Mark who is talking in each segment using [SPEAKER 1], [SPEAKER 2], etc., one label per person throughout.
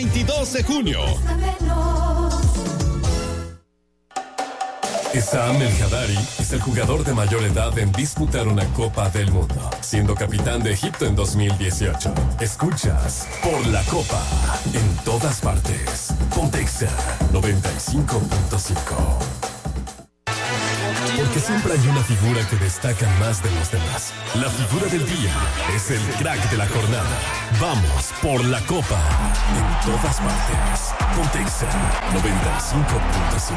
[SPEAKER 1] 22 de junio.
[SPEAKER 2] Essam El Hadary es el jugador de mayor edad en disputar una Copa del Mundo, siendo capitán de Egipto en 2018. Escuchas Por la Copa en todas partes. Ponte Exa 95.5. Porque siempre hay una figura que destaca más de los demás. La figura del día es el crack de la jornada. Vamos por la Copa en todas partes. Ponte Exa 95.5.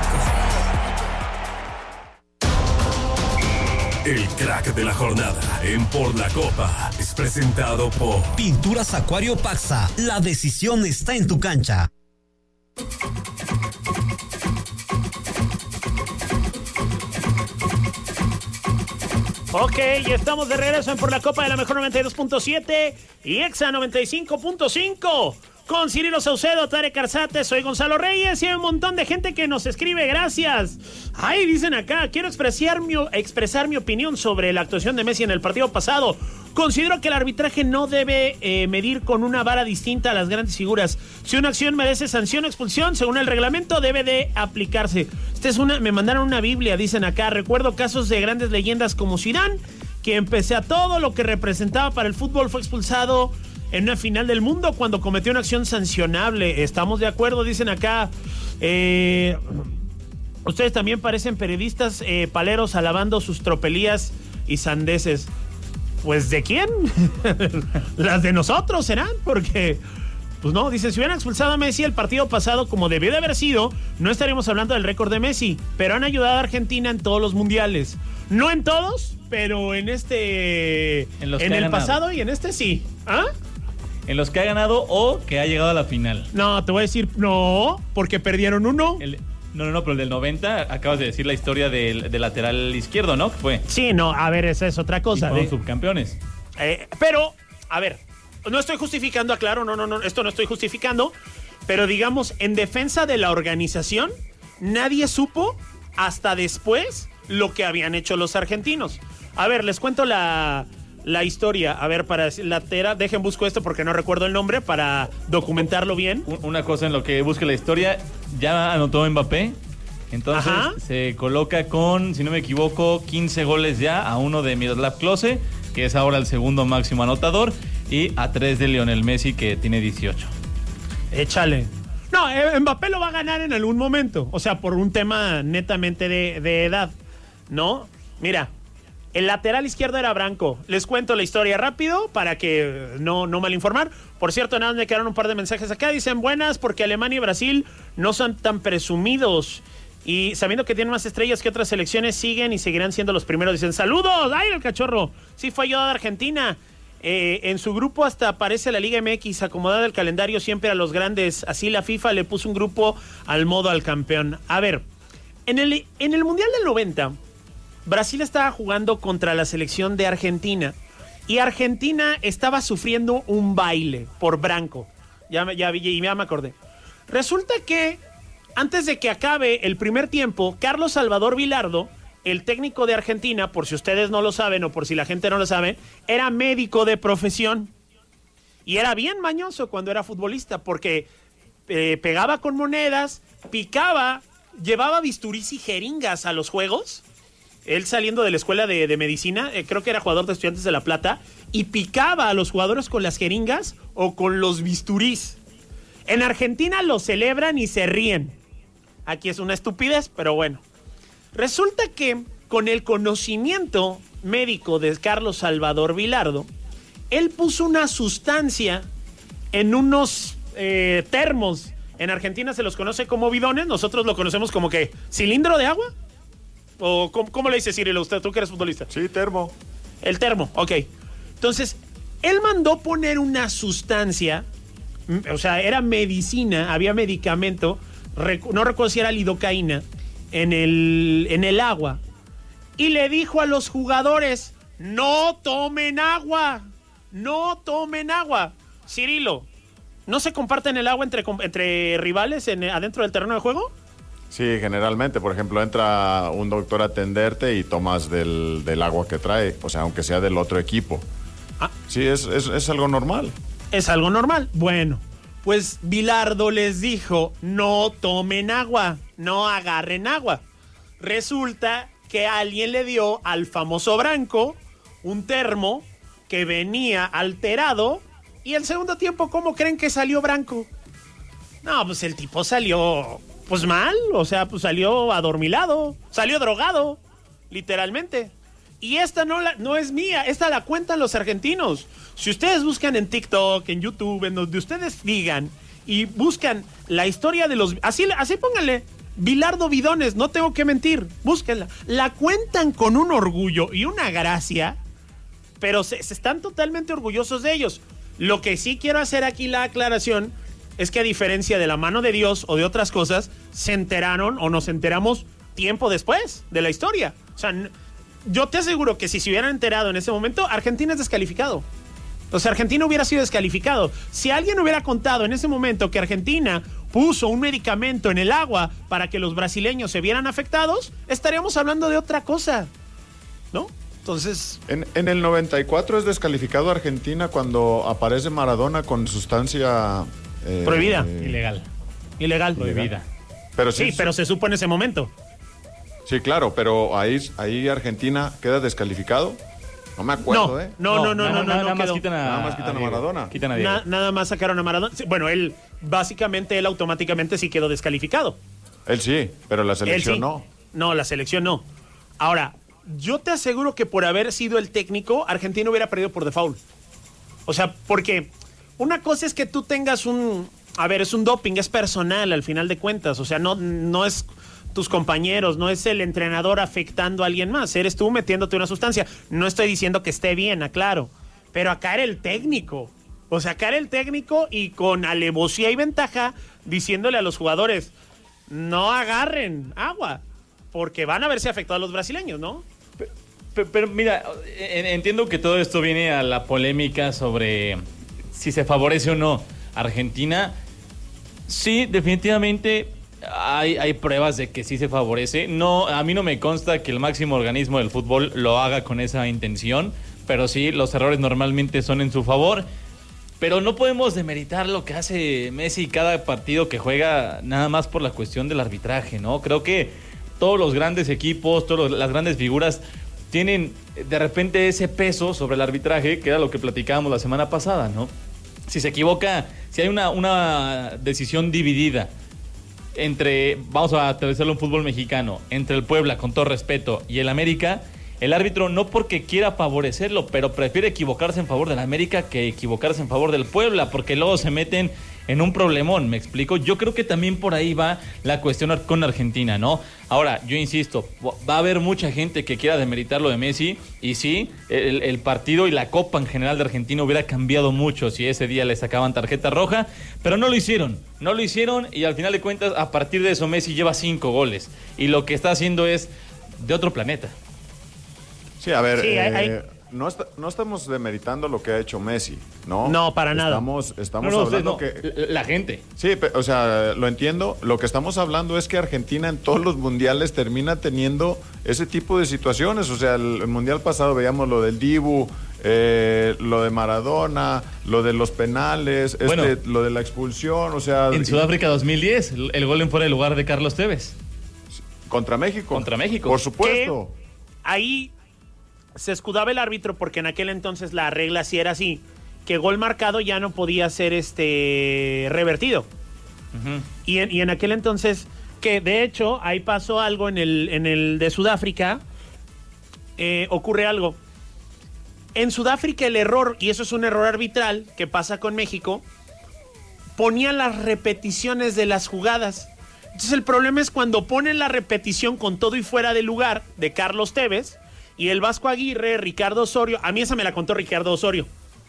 [SPEAKER 2] El crack de la jornada en Por la Copa es presentado por
[SPEAKER 3] Pinturas Acuario Paxa. La decisión está en tu cancha.
[SPEAKER 4] Ok, ya estamos de regreso en Por la Copa de la Mejor 92.7 y Exa 95.5. Con Cirilo Saucedo, Tarek Arzate, soy Gonzalo Reyes y hay un montón de gente que nos escribe, gracias. Ay, dicen acá, quiero expresar mi opinión sobre la actuación de Messi en el partido pasado. Considero que el arbitraje no debe medir con una vara distinta a las grandes figuras. Si una acción merece sanción o expulsión, según el reglamento, debe de aplicarse. Me mandaron una Biblia, dicen acá. Recuerdo casos de grandes leyendas como Zidane, quien pese a todo lo que representaba para el fútbol fue expulsado en una final del mundo cuando cometió una acción sancionable. Estamos de acuerdo, dicen acá. Ustedes también parecen periodistas paleros alabando sus tropelías y sandeces. Pues, ¿de quién? Las de nosotros serán, porque, pues no, dicen, si hubieran expulsado a Messi el partido pasado como debió de haber sido, no estaríamos hablando del récord de Messi, pero han ayudado a Argentina en todos los mundiales. No en todos, pero en el pasado y en este sí. ¿Ah?
[SPEAKER 5] En los que ha ganado o que ha llegado a la final.
[SPEAKER 4] No, te voy a decir, no, porque perdieron uno.
[SPEAKER 5] No, pero el del 90, acabas de decir la historia del lateral izquierdo, ¿no? ¿Qué fue?
[SPEAKER 4] Sí, no, a ver, esa es otra cosa.
[SPEAKER 5] Y fueron subcampeones.
[SPEAKER 4] Pero, a ver, no estoy justificando, aclaro, no, esto no estoy justificando, pero digamos, en defensa de la organización, nadie supo hasta después lo que habían hecho los argentinos. A ver, les cuento la historia. A ver, para lateral, dejen busco esto porque no recuerdo el nombre para documentarlo bien.
[SPEAKER 5] Una cosa en lo que busque la historia, ya anotó Mbappé, entonces se coloca con, si no me equivoco, 15 goles ya, a uno de Miroslav Klose, que es ahora el segundo máximo anotador, y a 3 de Lionel Messi, que tiene 18.
[SPEAKER 4] Échale. No, Mbappé lo va a ganar en algún momento, o sea, por un tema netamente de edad, ¿no? Mira, el lateral izquierdo era Branco. Les cuento la historia rápido para que no mal informar. Por cierto, nada más me quedaron un par de mensajes acá. Dicen buenas porque Alemania y Brasil no son tan presumidos. Y sabiendo que tienen más estrellas que otras selecciones, siguen y seguirán siendo los primeros. Dicen saludos. ¡Ay, el cachorro! Sí, fue ayuda de Argentina. En su grupo hasta aparece la Liga MX, acomodada el calendario siempre a los grandes. Así la FIFA le puso un grupo al modo al campeón. A ver, en el Mundial del 90... Brasil estaba jugando contra la selección de Argentina y Argentina estaba sufriendo un baile por Branco. Ya me acordé. Resulta que antes de que acabe el primer tiempo, Carlos Salvador Vilardo, el técnico de Argentina, por si ustedes no lo saben o por si la gente no lo sabe, era médico de profesión y era bien mañoso cuando era futbolista porque pegaba con monedas, picaba, llevaba bisturís y jeringas a los juegos. Él saliendo de la escuela de medicina, creo que era jugador de Estudiantes de La Plata, y picaba a los jugadores con las jeringas o con los bisturís. En Argentina lo celebran y se ríen. Aquí es una estupidez, pero bueno. Resulta que con el conocimiento médico de Carlos Salvador Vilardo, él puso una sustancia en unos termos. En Argentina se los conoce como bidones, nosotros lo conocemos como que cilindro de agua. ¿O cómo le dice Cirilo usted, tú que eres futbolista?
[SPEAKER 6] Sí, termo.
[SPEAKER 4] El termo, ok. Entonces, él mandó poner una sustancia, o sea, era medicina, había medicamento, no recuerdo si era lidocaína, en el agua. Y le dijo a los jugadores, no tomen agua, no tomen agua. Cirilo, ¿no se comparten el agua entre rivales adentro del terreno de juego?
[SPEAKER 6] Sí, generalmente, por ejemplo, entra un doctor a atenderte y tomas del agua que trae, o sea, aunque sea del otro equipo. Sí, es algo normal.
[SPEAKER 4] Es algo normal. Bueno, Pues Bilardo les dijo, no tomen agua, no agarren agua. Resulta que alguien le dio al famoso Branco un termo que venía alterado y el segundo tiempo, ¿cómo creen que salió Branco? No, pues el tipo salió, pues mal, o sea, pues salió adormilado, salió drogado, literalmente. Y esta no es mía, esta la cuentan los argentinos. Si ustedes buscan en TikTok, en YouTube, en donde ustedes digan y buscan la historia de los... Así pónganle, Bilardo Bidones, no tengo que mentir, búsquenla. La cuentan con un orgullo y una gracia, pero se están totalmente orgullosos de ellos. Lo que sí quiero hacer aquí la aclaración es que a diferencia de la mano de Dios o de otras cosas, se enteraron o nos enteramos tiempo después de la historia. O sea, yo te aseguro que si se hubieran enterado en ese momento, Argentina es descalificado. O sea, Argentina hubiera sido descalificado. Si alguien hubiera contado en ese momento que Argentina puso un medicamento en el agua para que los brasileños se vieran afectados, estaríamos hablando de otra cosa, ¿no? Entonces...
[SPEAKER 6] En el 94 es descalificado Argentina cuando aparece Maradona con sustancia...
[SPEAKER 4] prohibida.
[SPEAKER 5] Ilegal. Prohibida.
[SPEAKER 6] Pero
[SPEAKER 4] sí, pero se supo en ese momento.
[SPEAKER 6] Sí, claro, pero ahí Argentina queda descalificado. No me acuerdo,
[SPEAKER 4] No.
[SPEAKER 5] Nada más quitan
[SPEAKER 6] a Maradona.
[SPEAKER 5] Quitan a Diego.
[SPEAKER 4] Nada más sacaron a Maradona. Bueno, él automáticamente sí quedó descalificado.
[SPEAKER 6] Él sí, pero la selección no.
[SPEAKER 4] No, la selección no. Ahora, yo te aseguro que por haber sido el técnico, Argentina hubiera perdido por default. O sea, porque una cosa es que tú tengas es un doping, es personal al final de cuentas. O sea, no es tus compañeros, no es el entrenador afectando a alguien más, eres tú metiéndote una sustancia. No estoy diciendo que esté bien, aclaro, pero acá era el técnico. O sea, acá era el técnico y con alevosía y ventaja diciéndole a los jugadores, no agarren agua, porque van a verse afectados los brasileños, ¿no?
[SPEAKER 5] Pero mira, entiendo que todo esto viene a la polémica sobre si se favorece o no Argentina. Sí, definitivamente hay pruebas de que sí se favorece. No, a mí no me consta que el máximo organismo del fútbol lo haga con esa intención, pero sí, los errores normalmente son en su favor. Pero no podemos demeritar lo que hace Messi cada partido que juega nada más por la cuestión del arbitraje, ¿no? Creo que todos los grandes equipos, todas las grandes figuras tienen de repente ese peso sobre el arbitraje, que era lo que platicábamos la semana pasada, ¿no? Si se equivoca, si hay una decisión dividida entre, vamos a aterrizarlo en fútbol mexicano, entre el Puebla, con todo respeto, y el América, el árbitro no porque quiera favorecerlo, pero prefiere equivocarse en favor del América que equivocarse en favor del Puebla, porque luego se meten en un problemón, ¿me explico? Yo creo que también por ahí va la cuestión con Argentina, ¿no? Ahora, yo insisto, va a haber mucha gente que quiera demeritar lo de Messi, y sí, el partido y la Copa en general de Argentina hubiera cambiado mucho si ese día le sacaban tarjeta roja, pero no lo hicieron, y al final de cuentas, a partir de eso, Messi lleva 5 goles, y lo que está haciendo es de otro planeta.
[SPEAKER 6] Sí, a ver, no estamos demeritando lo que ha hecho Messi, ¿no?
[SPEAKER 4] No, para nada.
[SPEAKER 6] Estamos hablando que...
[SPEAKER 5] La gente.
[SPEAKER 6] Sí, o sea, lo entiendo. Lo que estamos hablando es que Argentina en todos los mundiales termina teniendo ese tipo de situaciones. O sea, el mundial pasado veíamos lo del Dibu, lo de Maradona, lo de los penales, lo de la expulsión, o sea...
[SPEAKER 5] En Sudáfrica 2010, el gol en fuera de lugar de Carlos Tevez.
[SPEAKER 6] Contra México.
[SPEAKER 5] Por
[SPEAKER 6] supuesto.
[SPEAKER 4] Ahí se escudaba el árbitro porque en aquel entonces la regla sí era así, que gol marcado ya no podía ser revertido. Uh-huh. Y en aquel entonces, que de hecho ahí pasó algo en el de Sudáfrica, ocurre algo. En Sudáfrica el error, y eso es un error arbitral que pasa con México, ponían las repeticiones de las jugadas. Entonces el problema es cuando ponen la repetición con todo y fuera de lugar de Carlos Tevez y el Vasco Aguirre, Ricardo Osorio. A mí esa me la contó Ricardo Osorio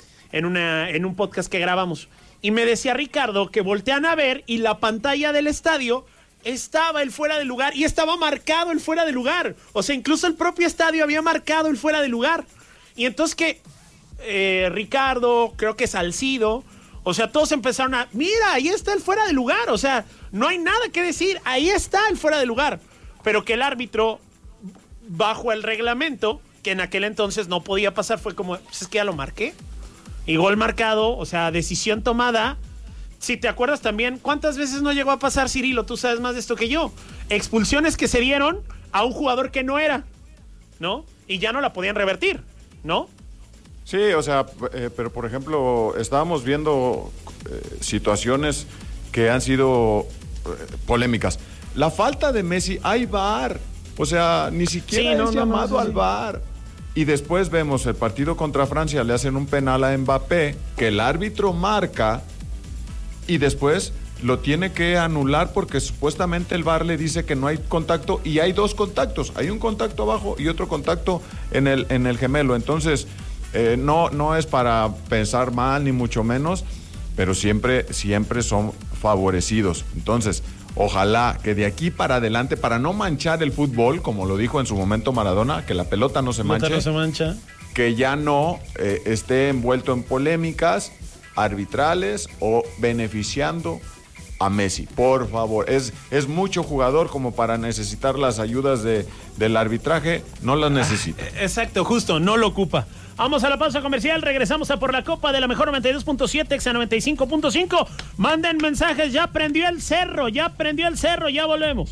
[SPEAKER 4] en un podcast que grabamos. Y me decía Ricardo que voltean a ver y la pantalla del estadio estaba el fuera de lugar y estaba marcado el fuera de lugar. O sea, incluso el propio estadio había marcado el fuera de lugar. Y entonces que Ricardo, creo que Salcido, o sea, todos empezaron a... Mira, ahí está el fuera de lugar. O sea, no hay nada que decir. Ahí está el fuera de lugar. Pero que el árbitro, bajo el reglamento, que en aquel entonces no podía pasar, fue como, pues es que ya lo marqué. Y gol marcado, o sea, decisión tomada. si te acuerdas también, ¿cuántas veces no llegó a pasar, Cirilo? Tú sabes más de esto que yo. Expulsiones que se dieron a un jugador que no era, ¿no? Y ya no la podían revertir, ¿no?
[SPEAKER 6] Sí, o sea, pero por ejemplo, estábamos viendo situaciones que han sido polémicas. La falta de Messi, hay VAR. O sea, ni siquiera es llamado al VAR. Y después vemos el partido contra Francia, le hacen un penal a Mbappé, que el árbitro marca y después lo tiene que anular porque supuestamente el VAR le dice que no hay contacto y hay 2 contactos. Hay un contacto abajo y otro contacto en el gemelo. Entonces, no es para pensar mal ni mucho menos, pero siempre son favorecidos. Entonces, ojalá que de aquí para adelante, para no manchar el fútbol, como lo dijo en su momento Maradona, que la pelota no se manche, que ya no esté envuelto en polémicas arbitrales o beneficiando a Messi. Por favor, es mucho jugador como para necesitar las ayudas del arbitraje, no las necesita.
[SPEAKER 4] Exacto, justo, no lo ocupa. Vamos a la pausa comercial, regresamos a Por la Copa de la Mejor 92.7, Exa 95.5. Manden mensajes, ya prendió el cerro, ya volvemos.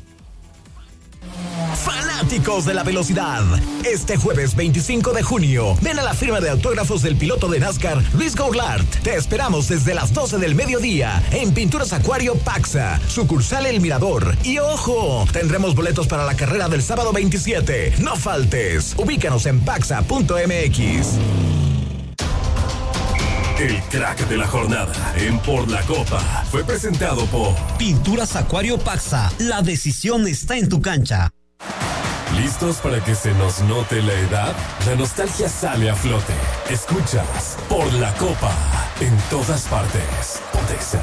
[SPEAKER 3] Fanáticos de la velocidad, este jueves 25 de junio, ven a la firma de autógrafos del piloto de NASCAR, Luis Goulart. Te esperamos desde las 12 del mediodía en Pinturas Acuario Paxa, sucursal El Mirador. Y ¡ojo! Tendremos boletos para la carrera del sábado 27. No faltes. Ubícanos en paxa.mx.
[SPEAKER 2] El crack de la jornada en Por la Copa fue presentado por
[SPEAKER 3] Pinturas Acuario Paxa. La decisión está en tu cancha.
[SPEAKER 2] ¿Listos para que se nos note la edad? La nostalgia sale a flote. Escuchas Por la Copa en todas partes. Pontexa.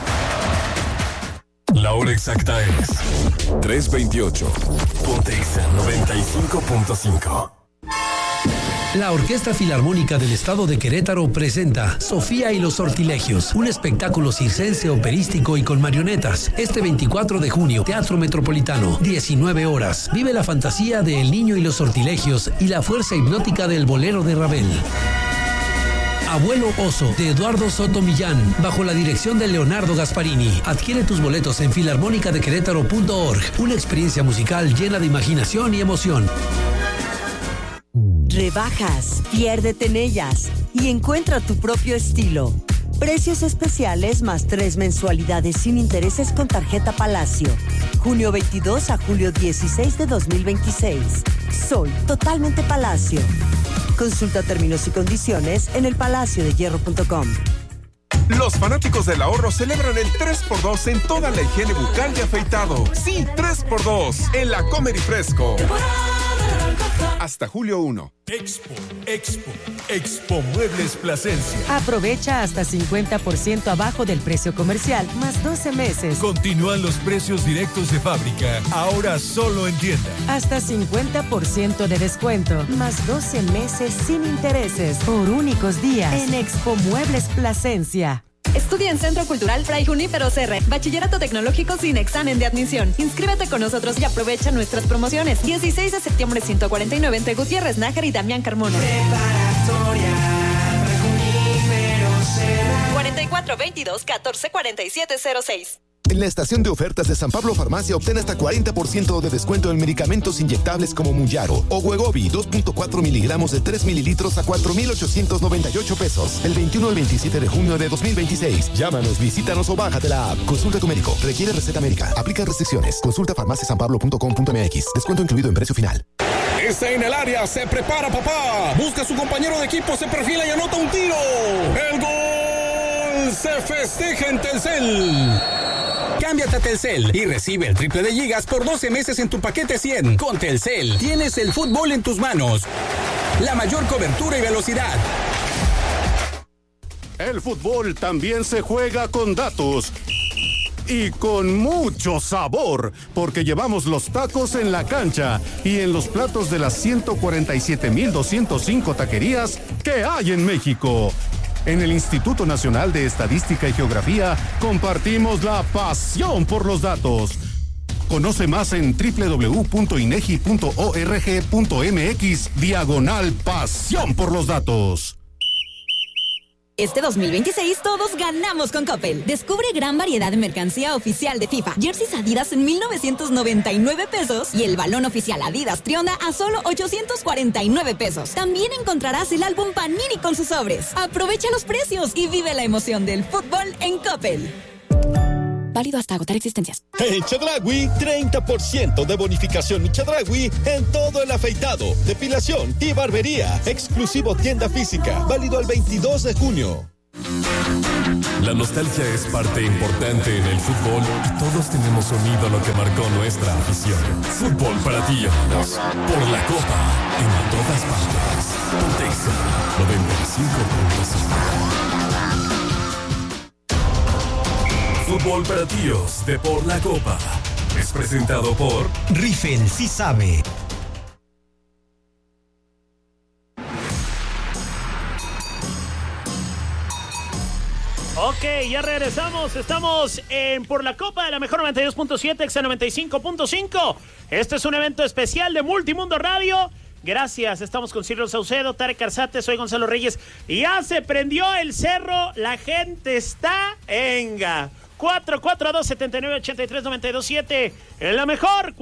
[SPEAKER 2] La hora exacta es 3:28. Pontexa 95.5.
[SPEAKER 1] La Orquesta Filarmónica del Estado de Querétaro presenta Sofía y los Sortilegios, un espectáculo circense operístico y con marionetas. Este 24 de junio, Teatro Metropolitano, 19 horas. Vive la fantasía de El Niño y los Sortilegios y la fuerza hipnótica del bolero de Ravel. Abuelo Oso, de Eduardo Soto Millán, bajo la dirección de Leonardo Gasparini. Adquiere tus boletos en filarmonicadequerétaro.org. Una experiencia musical llena de imaginación y emoción.
[SPEAKER 7] Rebajas, piérdete en ellas y encuentra tu propio estilo. Precios especiales más 3 mensualidades sin intereses con tarjeta Palacio. Junio 22 a julio 16 de 2026. Soy totalmente Palacio. Consulta términos y condiciones en elpalaciodehierro.com.
[SPEAKER 8] Los fanáticos del ahorro celebran el 3x2 en toda la higiene bucal y afeitado. Sí, 3x2 en la Comer y Fresco. Hasta julio 1.
[SPEAKER 9] Expo Muebles Plasencia.
[SPEAKER 10] Aprovecha hasta 50% abajo del precio comercial, más 12 meses.
[SPEAKER 9] Continúan los precios directos de fábrica, ahora solo en tienda.
[SPEAKER 10] Hasta 50% de descuento, más 12 meses sin intereses, por únicos días, en Expo Muebles Plasencia.
[SPEAKER 11] Estudia en Centro Cultural Fray Junípero Serra, Bachillerato Tecnológico sin examen de admisión. Inscríbete con nosotros y aprovecha nuestras promociones. 16 de septiembre 149 entre Gutiérrez Nájar y Damián Carmona.
[SPEAKER 12] Preparatoria Fray Junípero Serra.
[SPEAKER 11] 4422-144706.
[SPEAKER 13] En la estación de ofertas de San Pablo Farmacia obtén hasta 40% de descuento en medicamentos inyectables como Muyaro o Wegovy 2.4 miligramos de 3 mililitros a 4,898 pesos. El 21 al 27 de junio de 2026. Llámanos, visítanos o bájate la app. Consulta a tu médico. Requiere receta médica. Aplica restricciones. Consulta farmaciasanpablo.com.mx. Descuento incluido en precio final.
[SPEAKER 14] Está en el área. Se prepara, papá. Busca a su compañero de equipo. Se perfila y anota un tiro. ¡El gol! Se festeja en Telcel. Cámbiate a Telcel y recibe el triple de gigas por 12 meses en tu paquete 100. Con Telcel tienes el fútbol en tus manos. La mayor cobertura y velocidad.
[SPEAKER 15] El fútbol también se juega con datos. Y con mucho sabor, porque llevamos los tacos en la cancha y en los platos de las 147,205 taquerías que hay en México. En el Instituto Nacional de Estadística y Geografía compartimos la pasión por los datos. Conoce más en www.inegi.org.mx/pasión por los datos.
[SPEAKER 11] Este 2026 todos ganamos con Coppel. Descubre gran variedad de mercancía oficial de FIFA. Jerseys Adidas en 1,999 pesos y el balón oficial Adidas Trionda a solo 849 pesos. También encontrarás el álbum Panini con sus sobres. Aprovecha los precios y vive la emoción del fútbol en Coppel. Válido hasta agotar existencias.
[SPEAKER 16] En Chedraui, 30% de bonificación Chedraui en todo el afeitado, depilación y barbería. Exclusivo tienda física. Válido el 22 de junio.
[SPEAKER 2] La nostalgia es parte importante en el fútbol y todos tenemos un ídolo que marcó nuestra afición. Fútbol para tíos. Por la Copa. En todas partes. Pontexa 95.5. Fútbol para tíos de Por la Copa. Es presentado por
[SPEAKER 3] Riffel sí sabe.
[SPEAKER 4] Ok, ya regresamos. Estamos en Por la Copa de la Mejor 92.7, Exa 95.5. Este es un evento especial de Multimundo Radio. Gracias, estamos con Ciro Saucedo, Tarek Arzate, soy Gonzalo Reyes. Ya se prendió el cerro, la gente está... Venga. 442-79-83-92-7 en la mejor,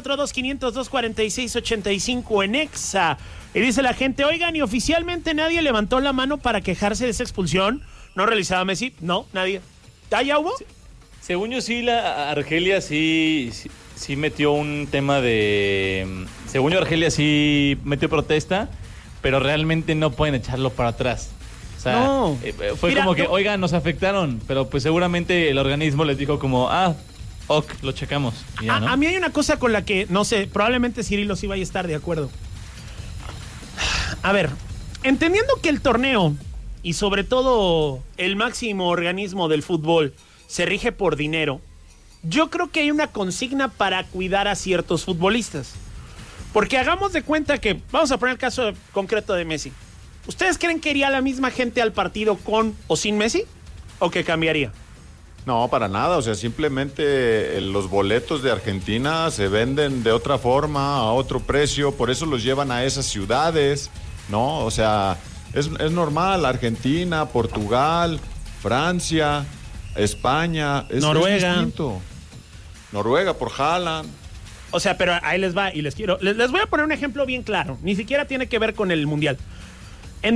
[SPEAKER 4] 442-502-46-85 en Exa. Y dice la gente, oigan, y oficialmente nadie levantó la mano para quejarse de esa expulsión. ¿No realizaba Messi? No, nadie. ¿Ya hubo?
[SPEAKER 5] Sí. Según yo sí, la Argelia sí metió un tema de... Según yo, Argelia sí metió protesta, pero realmente no pueden echarlo para atrás. O sea, no. Fue Mira, como que, oigan, nos afectaron, pero pues seguramente el organismo les dijo como, lo checamos. Y ya, ¿no?
[SPEAKER 4] A mí hay una cosa con la que, no sé, probablemente Cirilo sí vaya a estar de acuerdo. A ver, entendiendo que el torneo y sobre todo el máximo organismo del fútbol se rige por dinero, yo creo que hay una consigna para cuidar a ciertos futbolistas. Porque hagamos de cuenta que, vamos a poner el caso concreto de Messi. ¿Ustedes creen que iría la misma gente al partido con o sin Messi? ¿O que cambiaría?
[SPEAKER 6] No, para nada. O sea, simplemente los boletos de Argentina se venden de otra forma, a otro precio. Por eso los llevan a esas ciudades, ¿no? O sea, es normal. Argentina, Portugal, Francia, España.
[SPEAKER 4] Noruega.
[SPEAKER 6] Es distinto. Noruega por Haaland.
[SPEAKER 4] O sea, pero ahí les va y les voy a poner un ejemplo bien claro. Ni siquiera tiene que ver con el Mundial. En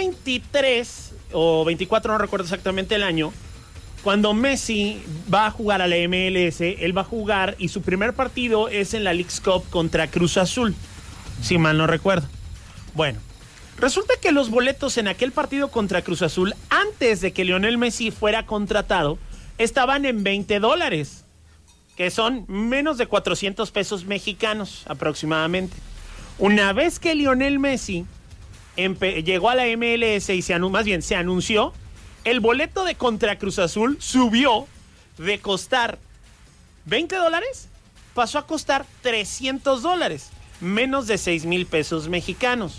[SPEAKER 4] 2023 o 24, no recuerdo exactamente el año, cuando Messi va a jugar a la MLS, él va a jugar y su primer partido es en la Leagues Cup contra Cruz Azul, si mal no recuerdo. Bueno, resulta que los boletos en aquel partido contra Cruz Azul, antes de que Lionel Messi fuera contratado, estaban en $20, que son menos de 400 pesos mexicanos aproximadamente. Una vez que Lionel Messi llegó a la MLS y se anunció, el boleto de contra Cruz Azul subió de costar $20, pasó a costar $300, menos de 6,000 pesos mexicanos.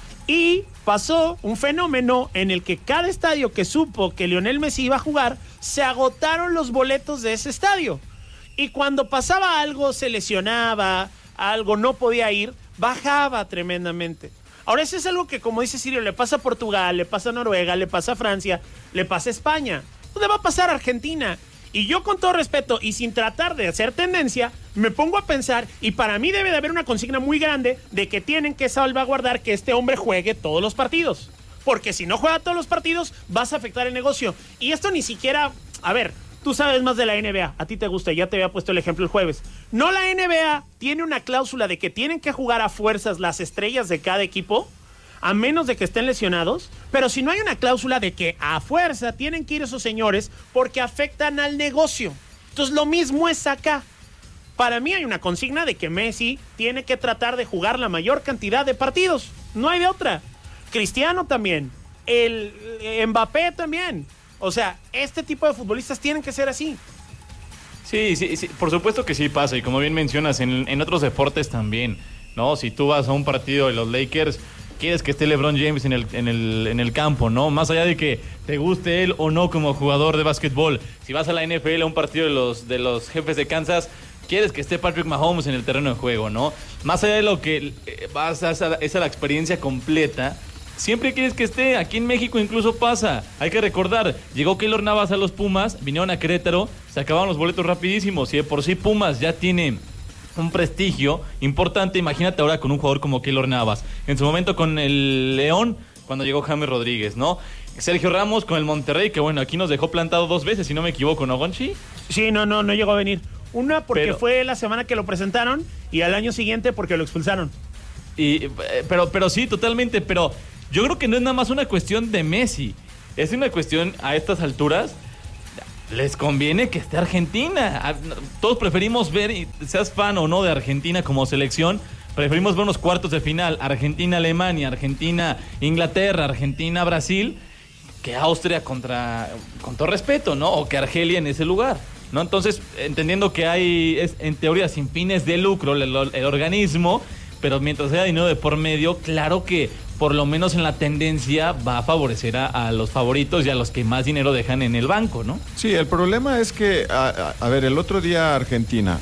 [SPEAKER 4] Y pasó un fenómeno en el que cada estadio que supo que Lionel Messi iba a jugar, se agotaron los boletos de ese estadio. Y cuando pasaba algo, se lesionaba, algo no podía ir, bajaba tremendamente. Ahora, eso es algo que, como dice Sirio, le pasa a Portugal, le pasa a Noruega, le pasa a Francia, le pasa a España. ¿Dónde va a pasar a Argentina? Y yo, con todo respeto y sin tratar de hacer tendencia, me pongo a pensar, y para mí debe de haber una consigna muy grande de que tienen que salvaguardar que este hombre juegue todos los partidos. Porque si no juega todos los partidos, vas a afectar el negocio. Y esto ni siquiera... A ver, tú sabes más de la NBA, a ti te gusta, ya te había puesto el ejemplo el jueves. No, la NBA tiene una cláusula de que tienen que jugar a fuerzas las estrellas de cada equipo, a menos de que estén lesionados, pero si no hay una cláusula de que a fuerza tienen que ir esos señores porque afectan al negocio. Entonces lo mismo es acá. Para mí hay una consigna de que Messi tiene que tratar de jugar la mayor cantidad de partidos, no hay de otra. Cristiano también, el Mbappé también. O sea, este tipo de futbolistas tienen que ser así.
[SPEAKER 5] Sí, por supuesto que sí pasa, y como bien mencionas, en otros deportes también, ¿no? Si tú vas a un partido de los Lakers, quieres que esté LeBron James en el campo, ¿no? Más allá de que te guste él o no como jugador de básquetbol. Si vas a la NFL a un partido de los Jefes de Kansas, quieres que esté Patrick Mahomes en el terreno de juego, ¿no? Más allá de lo que vas a la experiencia completa, siempre quieres que esté. Aquí en México incluso pasa. Hay que recordar, llegó Keylor Navas a los Pumas, vinieron a Querétaro, se acabaron los boletos rapidísimos. Y de por sí Pumas ya tiene un prestigio importante. Imagínate ahora con un jugador como Keylor Navas. En su momento con el León, cuando llegó James Rodríguez, ¿no? Sergio Ramos con el Monterrey, que bueno, aquí nos dejó plantado 2 veces, si no me equivoco, ¿no, Gonchi?
[SPEAKER 4] Sí, no llegó a venir. Una porque fue la semana que lo presentaron y al año siguiente porque lo expulsaron.
[SPEAKER 5] Pero sí, totalmente. Pero yo creo que no es nada más una cuestión de Messi. Es una cuestión a estas alturas. Les conviene que esté Argentina. Todos preferimos ver, seas fan o no de Argentina como selección, preferimos ver unos cuartos de final. Argentina-Alemania, Argentina-Inglaterra, Argentina-Brasil, que Austria con todo respeto, ¿no? O que Argelia en ese lugar, ¿no? Entonces, entendiendo que es en teoría sin fines de lucro el organismo, pero mientras haya dinero de por medio, claro que por lo menos en la tendencia va a favorecer a los favoritos y a los que más dinero dejan en el banco, ¿no?
[SPEAKER 6] Sí, el problema es que, a ver, el otro día Argentina,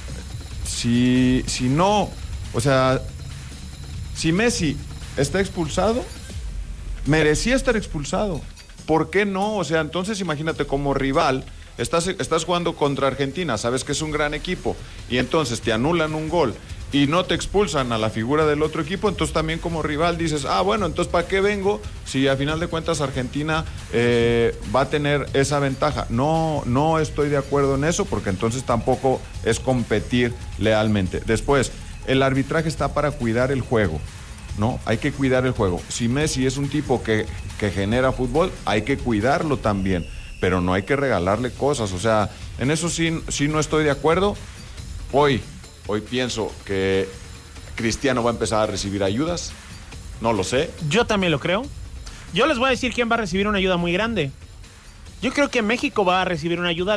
[SPEAKER 6] si no, o sea, si Messi está expulsado, merecía estar expulsado. ¿Por qué no? O sea, entonces imagínate como rival, estás jugando contra Argentina, sabes que es un gran equipo, y entonces te anulan un gol y no te expulsan a la figura del otro equipo, entonces también como rival dices, bueno, entonces ¿para qué vengo si a final de cuentas Argentina va a tener esa ventaja? No estoy de acuerdo en eso, porque entonces tampoco es competir lealmente. Después, el arbitraje está para cuidar el juego, ¿no? Hay que cuidar el juego. Si Messi es un tipo que genera fútbol, hay que cuidarlo también, pero no hay que regalarle cosas. O sea, en eso sí no estoy de acuerdo. Hoy pienso que Cristiano va a empezar a recibir ayudas. No lo sé.
[SPEAKER 4] Yo también lo creo. Yo les voy a decir quién va a recibir una ayuda muy grande. Yo creo que México va a recibir una ayuda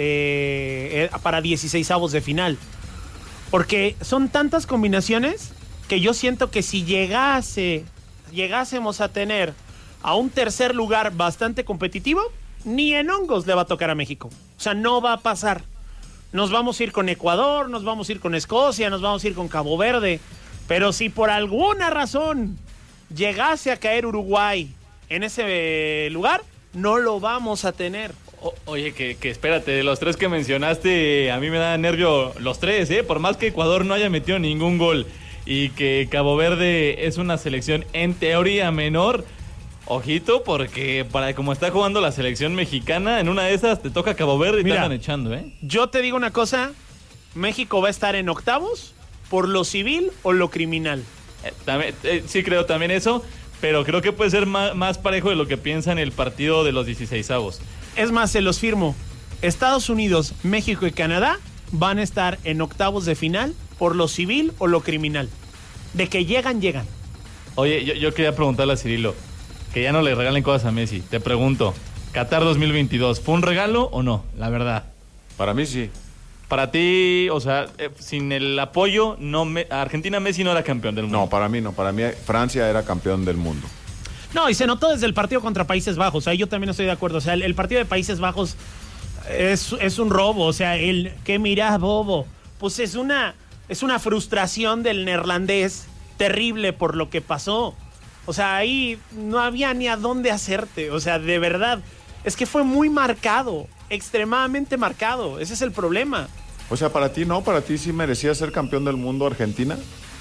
[SPEAKER 4] para 16avos de final. Porque son tantas combinaciones que yo siento que si llegásemos a tener a un tercer lugar bastante competitivo, ni en hongos le va a tocar a México. O sea, no va a pasar. Nos vamos a ir con Ecuador, nos vamos a ir con Escocia, nos vamos a ir con Cabo Verde. Pero si por alguna razón llegase a caer Uruguay en ese lugar, no lo vamos a tener.
[SPEAKER 5] Oye, que espérate, de los 3 que mencionaste, a mí me da nervio los 3, ¿eh? Por más que Ecuador no haya metido ningún gol y que Cabo Verde es una selección en teoría menor, ojito, porque para como está jugando la selección mexicana, en una de esas te toca Cabo Verde y te andan echando, ¿eh?
[SPEAKER 4] Yo te digo una cosa, México va a estar en octavos por lo civil o lo criminal.
[SPEAKER 5] Sí creo también eso, pero creo que puede ser más parejo de lo que piensan el partido de los 16avos.
[SPEAKER 4] Es más, se los firmo. Estados Unidos, México y Canadá van a estar en octavos de final por lo civil o lo criminal. De que llegan.
[SPEAKER 5] Oye, yo quería preguntarle a Cirilo, que ya no le regalen cosas a Messi. Te pregunto, Qatar 2022, ¿fue un regalo o no? La verdad.
[SPEAKER 6] Para mí sí.
[SPEAKER 5] Para ti, o sea, sin el apoyo, Argentina Messi no era campeón del mundo.
[SPEAKER 6] No, para mí no. Para mí Francia era campeón del mundo.
[SPEAKER 4] No, y se notó desde el partido contra Países Bajos. Ahí yo también estoy de acuerdo. O sea, el partido de Países Bajos es un robo. O sea, ¿qué mirás, bobo? Pues es una frustración del neerlandés terrible por lo que pasó. O sea, ahí no había ni a dónde hacerte. O sea, de verdad. Es que fue muy marcado. Extremadamente marcado. Ese es el problema.
[SPEAKER 6] O sea, para ti no. ¿Para ti sí merecía ser campeón del mundo Argentina?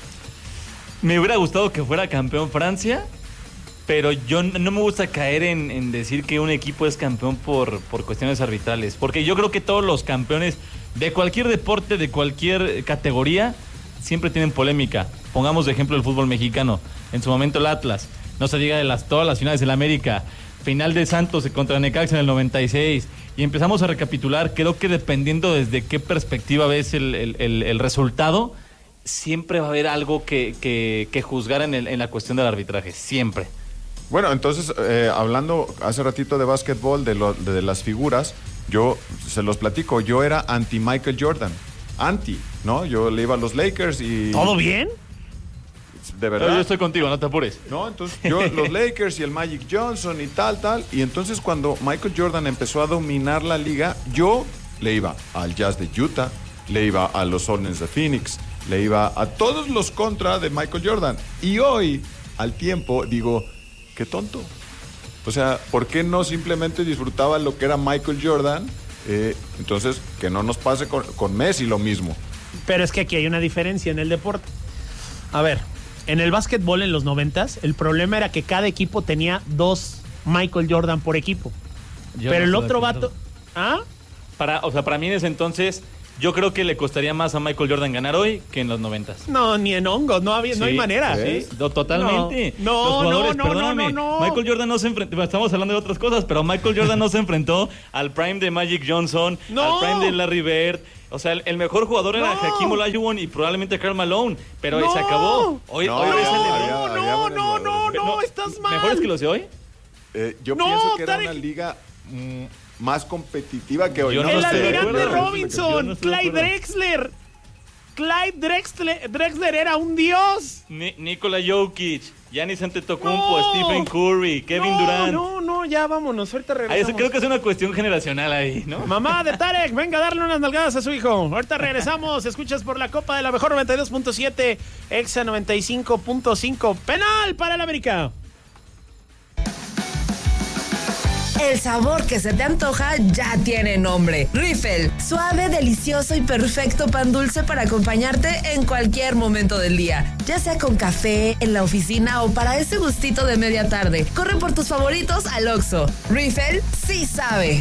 [SPEAKER 5] Me hubiera gustado que fuera campeón Francia, pero yo no me gusta caer en decir que un equipo es campeón por cuestiones arbitrales, porque yo creo que todos los campeones de cualquier deporte, de cualquier categoría, siempre tienen polémica. Pongamos de ejemplo el fútbol mexicano. En su momento el Atlas, no se diga de todas las finales del América, final de Santos contra Necaxa en el 96, y empezamos a recapitular. Creo que dependiendo desde qué perspectiva ves el resultado, siempre va a haber algo que juzgar en la cuestión del arbitraje, siempre.
[SPEAKER 6] Bueno, entonces, hablando hace ratito de básquetbol, de las figuras, yo se los platico, yo era anti-Michael Jordan, ¿no? Yo le iba a los Lakers y...
[SPEAKER 4] ¿Todo bien?
[SPEAKER 6] De verdad.
[SPEAKER 5] Pero yo estoy contigo, no te apures.
[SPEAKER 6] No, entonces yo los Lakers y el Magic Johnson y tal, y entonces cuando Michael Jordan empezó a dominar la liga, yo le iba al Jazz de Utah, le iba a los Hornets de Phoenix, le iba a todos los contra de Michael Jordan. Y hoy, al tiempo, digo, qué tonto. O sea, ¿por qué no simplemente disfrutaba lo que era Michael Jordan? Entonces, que no nos pase con Messi lo mismo.
[SPEAKER 4] Pero es que aquí hay una diferencia en el deporte. A ver, en el básquetbol en los 90s, el problema era que cada equipo tenía 2 Michael Jordan por equipo. Pero el otro vato... ¿Ah?
[SPEAKER 5] Para mí en ese entonces, yo creo que le costaría más a Michael Jordan ganar hoy que en los 90s.
[SPEAKER 4] No, ni en hongos, no hay manera.
[SPEAKER 5] Sí, totalmente.
[SPEAKER 4] No, no.
[SPEAKER 5] Michael Jordan no se enfrentó, estamos hablando de otras cosas, pero Michael Jordan no se enfrentó al prime de Magic Johnson, al prime de Larry Bird. O sea, el mejor jugador era Hakeem Olajuwon y probablemente Karl Malone, pero se acabó. Hoy
[SPEAKER 4] estás mal.
[SPEAKER 5] ¿Mejores que los de hoy?
[SPEAKER 6] Yo pienso que era una liga más competitiva que hoy.
[SPEAKER 4] El almirante Robinson, Clyde Drexler era un dios.
[SPEAKER 5] Nikola Jokic, Giannis Antetokounmpo, Stephen Curry, Kevin Durant.
[SPEAKER 4] No, ya vámonos, ahorita regresamos.
[SPEAKER 5] Creo que es una cuestión generacional ahí, ¿no?
[SPEAKER 4] Mamá de Tarek, venga a darle unas nalgadas a su hijo. Ahorita regresamos, escuchas por la Copa de la Mejor 92.7, Exa 95.5, penal para el América.
[SPEAKER 17] El sabor que se te antoja ya tiene nombre. Riffle, suave, delicioso y perfecto pan dulce para acompañarte en cualquier momento del día. Ya sea con café, en la oficina o para ese gustito de media tarde. Corre por tus favoritos al Oxxo. Riffle sí sabe.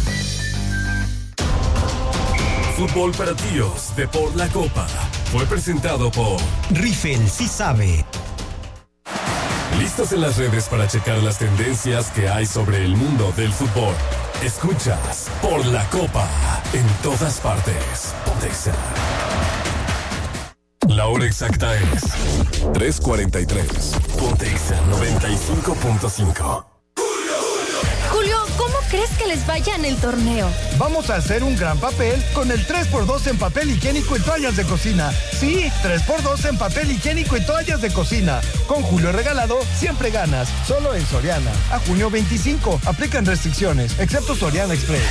[SPEAKER 2] Fútbol para tíos de Por la Copa fue presentado por
[SPEAKER 3] Riffle sí sabe.
[SPEAKER 2] ¿Listos en las redes para checar las tendencias que hay sobre el mundo del fútbol? Escuchas Por la Copa en todas partes. Pontexa. La hora exacta es 3:43. Pontexa 95.5.
[SPEAKER 18] Julio, ¿cómo crees que les vaya en el torneo?
[SPEAKER 19] Vamos a hacer un gran papel con el 3x2 en papel higiénico y toallas de cocina. Sí, 3x2 en papel higiénico y toallas de cocina. Con Julio Regalado, siempre ganas. Solo en Soriana. A junio 25. Aplican restricciones, excepto Soriana Express.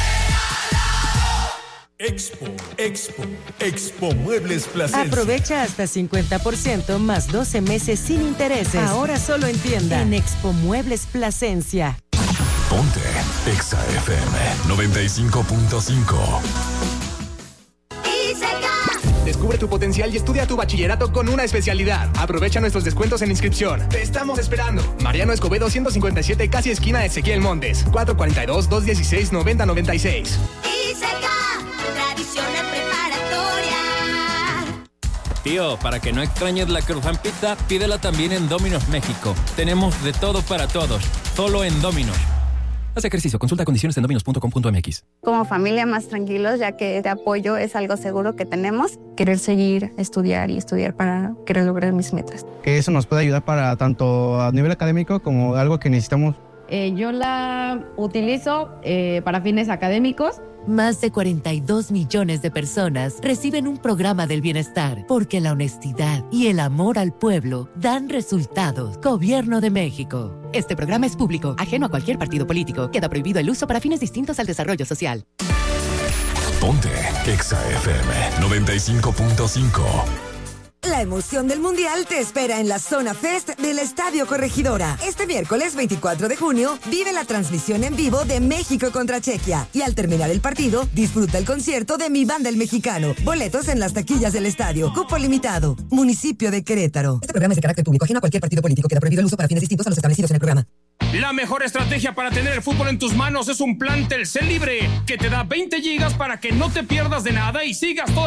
[SPEAKER 9] Expo Muebles Plasencia.
[SPEAKER 10] Aprovecha hasta 50% más 12 meses sin intereses. Ahora solo en tienda. En Expo Muebles Plasencia.
[SPEAKER 2] Ponte Exa FM 95.5.
[SPEAKER 20] Descubre tu potencial y estudia tu bachillerato con una especialidad. Aprovecha nuestros descuentos en inscripción. Te estamos esperando. Mariano Escobedo 157, casi esquina Ezequiel Montes. 442-216-9096.
[SPEAKER 12] Tradicional preparatoria.
[SPEAKER 21] Tío, para que no extrañes la Cruzan Pizza, pídela también en Domino's México. Tenemos de todo para todos, solo en Domino's. Haz ejercicio, consulta condiciones en dominos.com.mx.
[SPEAKER 22] Como familia más tranquilos, ya que este apoyo es algo seguro que tenemos. Querer seguir, estudiar para querer lograr mis metas.
[SPEAKER 23] Que eso nos puede ayudar para tanto a nivel académico como algo que necesitamos.
[SPEAKER 24] Yo la utilizo para fines académicos.
[SPEAKER 10] Más de 42 millones de personas reciben un programa del bienestar porque la honestidad y el amor al pueblo dan resultados. Gobierno de México. Este programa es público, ajeno a cualquier partido político. Queda prohibido el uso para fines distintos al desarrollo social.
[SPEAKER 2] Ponte Exa FM 95.5.
[SPEAKER 25] La emoción del Mundial te espera en la Zona Fest del Estadio Corregidora. Este miércoles 24 de junio vive la transmisión en vivo de México contra Chequia. Y al terminar el partido, disfruta el concierto de Mi Banda el Mexicano. Boletos en las taquillas del estadio. Cupo limitado. Municipio de Querétaro. Este programa es de carácter público, ajeno a cualquier partido político. Queda prohibido el uso para fines distintos a los establecidos en el programa.
[SPEAKER 14] La mejor estrategia para tener el fútbol en tus manos es un plan Telcel Libre que te da 20 gigas para que no te pierdas de nada y sigas toda